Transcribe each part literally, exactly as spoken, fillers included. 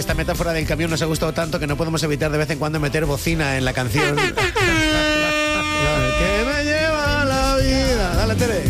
esta metáfora del camión nos ha gustado tanto que no podemos evitar de vez en cuando meter bocina en la canción. Que me lleva la vida. Dale, Tere.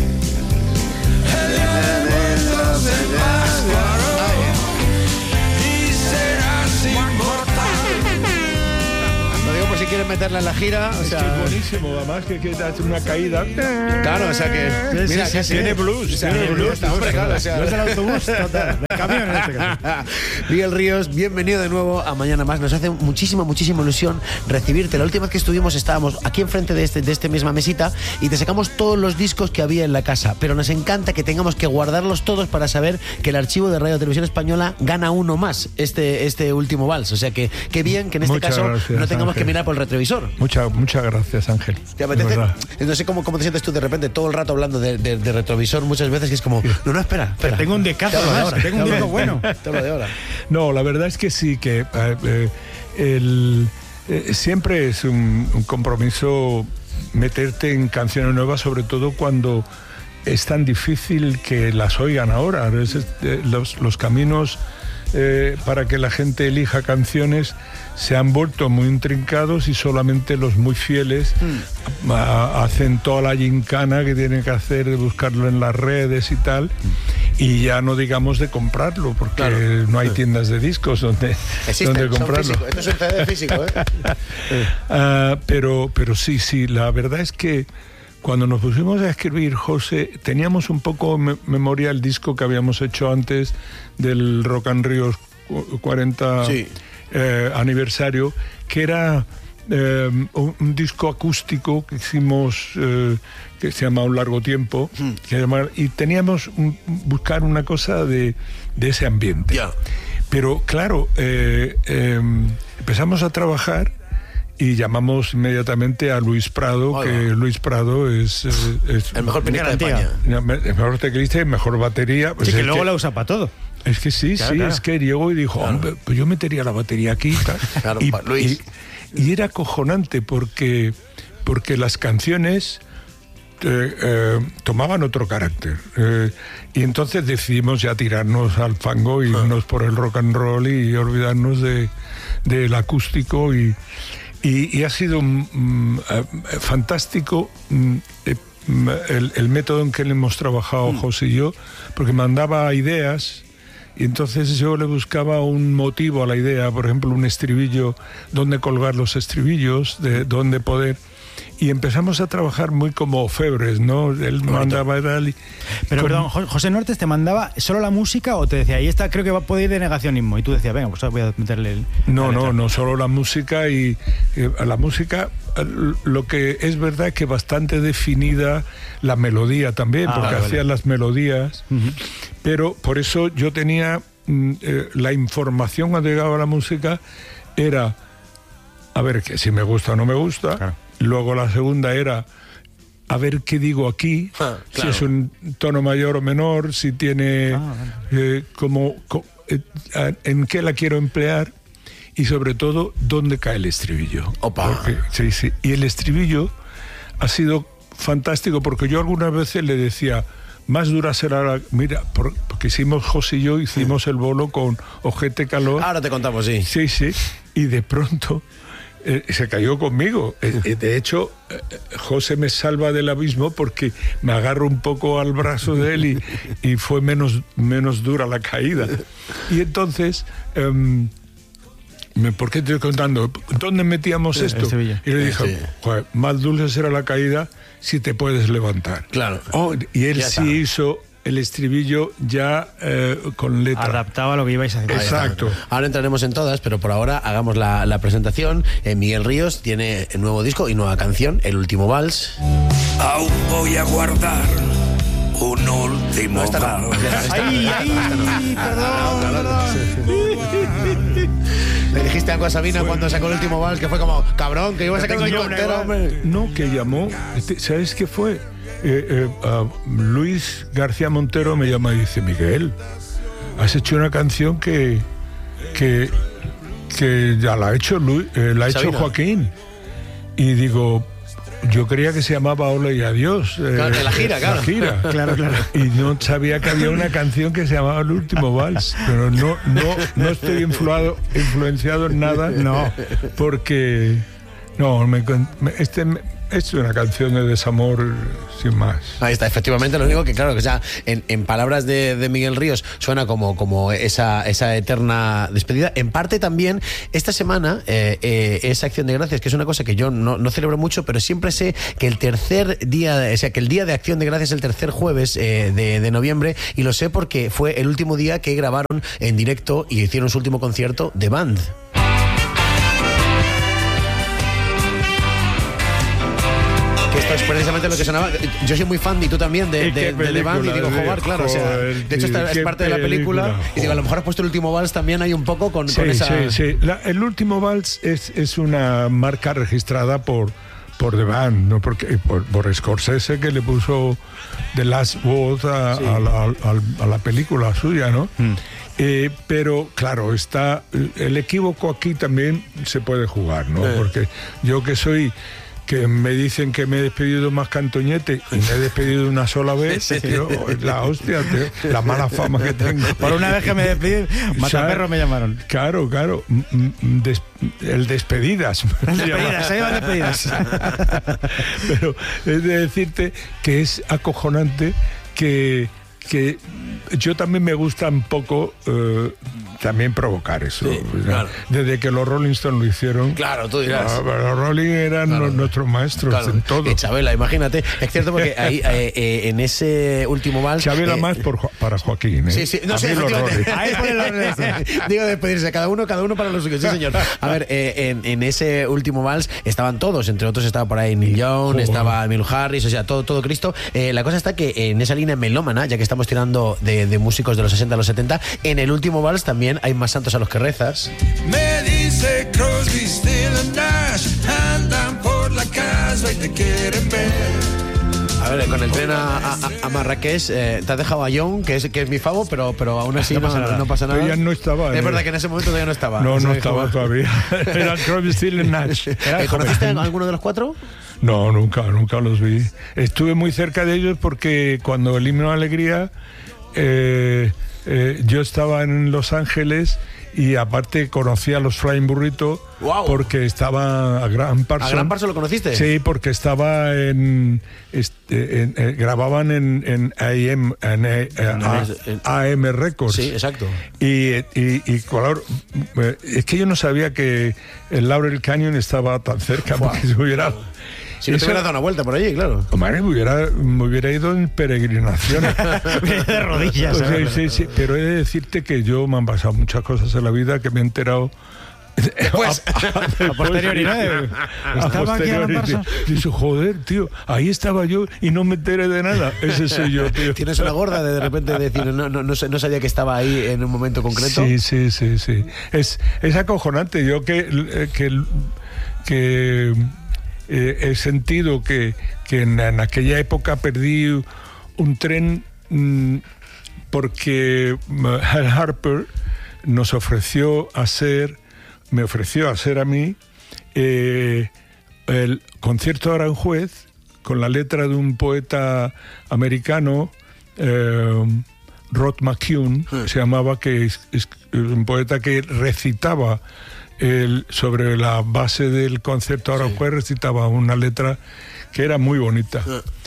Lo digo por si quieren meterla en la gira. O sea, es que es buenísimo, además que, que hace una caída. Claro, o sea que. Mira, sí, que sí, tiene blues. O sea, tiene blues. Está, hombre, claro, o sea, no es del autobús, total, del camión en este caso. Miguel Ríos, bienvenido de nuevo a Mañana Más. Nos hace muchísima, muchísima ilusión recibirte. La última vez que estuvimos estábamos aquí enfrente de este, de este misma mesita y te sacamos todos los discos que había en la casa. Pero nos encanta que tengamos que guardarlos todos para saber que el archivo de Radio Televisión Española gana uno más este, este último vals. O sea que qué bien que en este Muchas caso gracias, no tengamos Ángel. que mirar por el retrovisor. Muchas, muchas gracias, Ángel. ¿Te apetece? No sé cómo, cómo te sientes tú de repente todo el rato hablando de, de, de retrovisor muchas veces, que es como, no, no, espera, espera. Tengo un decazo, además, tengo un disco bueno. Te hablo de ahora. No, la verdad es que sí, que eh, eh, el, eh, siempre es un, un compromiso meterte en canciones nuevas, sobre todo cuando es tan difícil que las oigan ahora. Es, eh, los, los caminos eh, para que la gente elija canciones se han vuelto muy intrincados y solamente los muy fieles mm. a, hacen toda la gincana que tienen que hacer de buscarlo en las redes y tal, y ya no digamos de comprarlo, porque claro, no hay tiendas de discos donde, donde comprarlo. Esto es un C D físico, ¿eh? uh, pero, pero sí, sí, la verdad es que cuando nos pusimos a escribir, José, teníamos un poco me- memoria el disco que habíamos hecho antes del Rock and Ríos cuarenta sí. eh, aniversario, que era eh, un, un disco acústico que hicimos, eh, que se llama Un Largo Tiempo, mm. que llama, y teníamos un, buscar una cosa de, de ese ambiente. Yeah. Pero claro, eh, eh, empezamos a trabajar y llamamos inmediatamente a Luis Prado, Hola. que Luis Prado es... es, es el mejor pianista de España. El mejor teclista y mejor batería. Pues sí, que luego que, la usa para todo. Es que sí, claro, sí, claro. es que llegó y dijo, claro. hombre, pues yo metería la batería aquí. Claro, y, Luis. Y, y era acojonante porque, porque las canciones eh, eh, tomaban otro carácter. Eh, y entonces decidimos ya tirarnos al fango y irnos ah. por el rock and roll y olvidarnos de, del acústico y... Y, y ha sido um, uh, fantástico um, eh, el, el método en que le hemos trabajado mm. José y yo, porque mandaba ideas y entonces yo le buscaba un motivo a la idea, por ejemplo, un estribillo, dónde colgar los estribillos, de dónde poder... Y empezamos a trabajar muy como febres, ¿no? Él Correcto. mandaba tal y... Pero, con... perdón, José Nortes te mandaba solo la música o te decía, ahí está, creo que va a poder ir de negacionismo. Y tú decías, venga, pues voy a meterle el... No, no, no, solo la música y... Eh, la música, lo que es verdad es que bastante definida la melodía también, ah, porque vale, hacía vale. las melodías. Uh-huh. Pero por eso yo tenía... Eh, la información cuando llegaba a la música era... A ver, que si me gusta o no me gusta... Claro. Luego la segunda era a ver qué digo aquí, ah, claro. si es un tono mayor o menor, si tiene ah, eh, como, como eh, en qué la quiero emplear y sobre todo dónde cae el estribillo. Opa. Porque, sí, sí. Y el estribillo ha sido fantástico porque yo algunas veces le decía, más dura será la... Mira, por, porque hicimos, José y yo, hicimos el bolo con Ojete Calor. Ahora te contamos, sí. Sí, sí. Y de pronto... Eh, se cayó conmigo. Eh, de hecho, eh, José me salva del abismo porque me agarro un poco al brazo de él y, y fue menos, menos dura la caída. Y entonces, um, ¿por qué te estoy contando? ¿Dónde metíamos sí, esto? Y le dije, sí. Joder, más dulce será la caída si te puedes levantar. Claro. Oh, y él ya sí está. hizo... el estribillo ya eh, con letra. Adaptaba a lo que ibais a hacer. Exacto. Ahora entraremos en todas, pero por ahora hagamos la, la presentación. Eh, Miguel Ríos tiene el nuevo disco y nueva canción, El Último Vals. Aún voy a guardar un último no, esta no. vals. ¡Ay, ay! Perdón, perdón. Le dijiste algo a Sabina fue... cuando sacó el último vals, que fue como, cabrón, que iba a sacar un disco entero, hombre. No, que llamó, ¿sabes qué fue? Eh, eh, uh, Luis García Montero me llama y dice, Miguel, has hecho una canción que que, que ya la ha hecho Luis, eh, la ha hecho Joaquín. Y digo, yo creía que se llamaba Hola y Adiós. Eh, Claro, en la gira, claro. La gira. Claro, claro. Y no sabía que había una canción que se llamaba El Último Vals, pero no, no, no estoy influado, influenciado en nada, No. porque no, me, me- este me- es una canción de desamor sin más. Ahí está, efectivamente, lo único que, claro, que ya en, en palabras de, de Miguel Ríos suena como, como esa, esa eterna despedida. En parte también, esta semana, eh, eh, esa acción de gracias, que es una cosa que yo no, no celebro mucho, pero siempre sé que el tercer día, o sea, que el día de acción de gracias es el tercer jueves eh, de, de noviembre, y lo sé porque fue el último día que grabaron en directo y hicieron su último concierto de Band. Que esto es precisamente lo que sonaba. Yo soy muy fan, y tú también, de, ¿Y de, qué de The Band, y digo, película? joder, claro, o sea, Joder, de hecho esta es qué parte de la película, película, y digo, a lo mejor has puesto El Último Vals también hay un poco con, Sí, con esa... sí, sí. La- el Último Vals es, es una marca registrada por, por The Band, ¿no? Porque, por, por Scorsese, que le puso The Last Word a, Sí. a la, a- a la película suya, ¿no? Eh, pero claro, está el equívoco aquí también se puede jugar, ¿no? Eh. Porque yo que soy, que me dicen que me he despedido más que Antoñete y me he despedido una sola vez, Sí. tío, la hostia, tío, la mala fama que tengo. Por una vez que me despedí, mataperro me llamaron. Claro, claro, mm, mm, des- el despedidas. Despedidas, ahí van despedidas. Pero es de decirte que es acojonante que, que yo también me gusta un poco eh, también provocar eso. Sí, ¿no? claro. Desde que los Rolling Stones lo hicieron. Claro, tú dirás. ah, pero los Rolling eran Claro. nu- nuestros maestros Claro. en todo. Y Chabela, imagínate. Es cierto porque ahí, eh, eh, en ese último vals... Chabela eh, más por, Jo- para Joaquín. ¿eh? Sí, sí, no A sé, mí los efectivamente. Rolling. Ahí ponen los Rolling. Digo, despedirse, cada uno, cada uno para los suyos, sí, señor. A ver, eh, en, en ese último vals estaban todos, entre otros estaba por ahí Neil Young, Joder. estaba Emil Harris, o sea, todo, todo Cristo. Eh, la cosa está que en esa línea melómana, ya que estamos tirando de, de músicos de los sesenta a los setenta, en el último vals también hay más santos a los que rezas. Me dice Crosby, Still Nash, andan por la casa y te quieren ver. A ver, con el tren a, a, a Marrakech, eh, te has dejado a Young, que es, que es mi favo, pero, pero aún así no, No pasa no- nada. no pasa nada. Pero ya no estaba, Es ¿eh? verdad que en ese momento todavía no estaba. No, Se no dijo, estaba todavía. Eran Crosby, Still Nash. Eh, ¿Conociste a alguno de los cuatro? No, nunca, nunca los vi. Estuve muy cerca de ellos porque cuando el Himno de Alegría, eh, eh, yo estaba en Los Ángeles y aparte conocí a los Flying Burrito. Guau. Porque estaba a Gran Parson. ¿A Gran Parson lo conociste? Sí, porque estaba en, este, en- eh, grababan en, en A M, en, eh, A- en- A M Records. Sí, exacto. Y, y, y claro, eh, es que yo no sabía que el Laurel Canyon estaba tan cerca, porque si hubiera... Si no te eso- hubieras dado una vuelta por allí, claro. Hombre, me hubiera, me hubiera ido en peregrinación. De rodillas. O sea, sí, sí, pero he de decirte que yo me han pasado muchas cosas en la vida que me he enterado. Después. A posteriori, ¿no? De- A Estaba aquí Alan posteriori, Parsons. dice, joder, tío, ahí estaba yo y no me enteré de nada. Ese soy yo, tío. Tienes una gorda de de repente decir, no, no, no, sé- no sabía que estaba ahí en un momento concreto. Sí, sí, sí, sí. Es, es acojonante. Yo que, eh, que, que eh, he sentido que, que en, en aquella época perdí un tren mm, porque mm, Al Harper nos ofreció hacer, me ofreció hacer a mí eh, el concierto de Aranjuez con la letra de un poeta americano, eh, Rod McKeown, se llamaba, que es, es un poeta que recitaba el, sobre la base del concierto de Aranjuez, recitaba una letra que era muy bonita.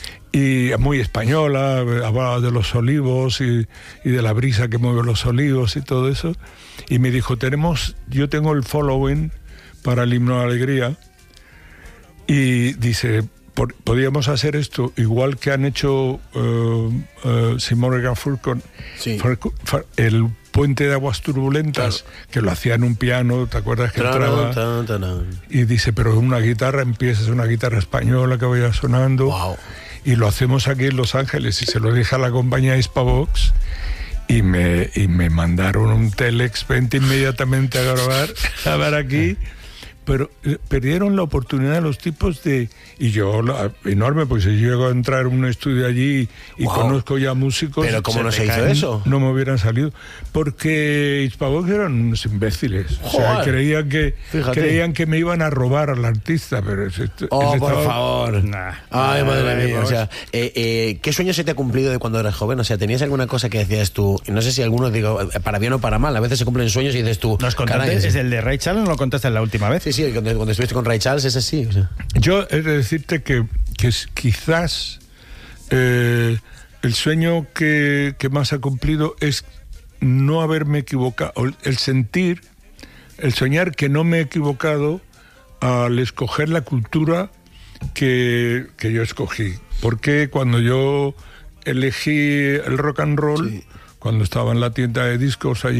Y muy española, hablaba de los olivos y, y de la brisa que mueve los olivos y todo eso. Y me dijo, tenemos, yo tengo el following para el Himno de Alegría. Y dice, por- podríamos hacer esto igual que han hecho uh, uh, Simón y Garfunkel con Sí. Farcu- Far- el Puente de Aguas Turbulentas, Claro. que lo hacía en un piano, ¿te acuerdas que Tarán, entraba? tarán, tarán. Y dice, pero una guitarra empieza, es una guitarra española que vaya sonando. Wow. Y lo hacemos aquí en Los Ángeles. Y se lo dije a la compañía Hispavox. Y me, y me mandaron un telex, vente inmediatamente a grabar, a ver aquí. pero eh, perdieron la oportunidad los tipos de... Y yo, la, enorme, pues si llego a entrar en un estudio allí y Wow. conozco ya músicos... ¿Pero cómo no se me hizo caen, eso? No me hubieran salido. Porque Hispavox eran unos imbéciles. O sea, Joder. creían que, Fíjate. creían que me iban a robar al artista, pero... Ese, Oh, ese por estaba- favor. Nah. Ay, madre Ay, mía. O pues. sea, eh, eh, ¿qué sueño se te ha cumplido de cuando eras joven? O sea, ¿tenías alguna cosa que decías tú? No sé si algunos, digo, para bien o para mal. A veces se cumplen sueños y dices tú... Nos contaste, caray, es el de Ray Charles, no lo contaste la última vez. Sí, sí, cuando, cuando estuviste con Ray Charles es así. O sea. Yo he de decirte que, que es- quizás eh, el sueño que, que más ha cumplido es no haberme equivocado, el sentir, el soñar que no me he equivocado al escoger la cultura que, que yo escogí. Porque cuando yo elegí el rock and roll, Sí. cuando estaba en la tienda de discos allí